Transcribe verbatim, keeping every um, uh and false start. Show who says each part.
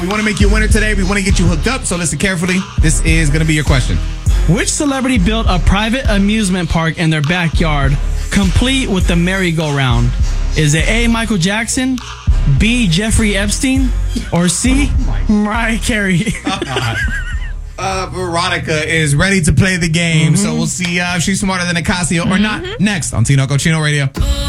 Speaker 1: We want to make you a winner today. We want to get you hooked up, so listen carefully. This is going to be your question.
Speaker 2: Which celebrity built a private amusement park in their backyard, complete with the merry-go-round? Is it A, Michael Jackson, B, Jeffrey Epstein, or C, Mariah Carey?
Speaker 1: uh, Veronica is ready to play the game, mm-hmm. so we'll see uh, if she's smarter than Acacio or mm-hmm. not. Next on Tino Cochino Radio.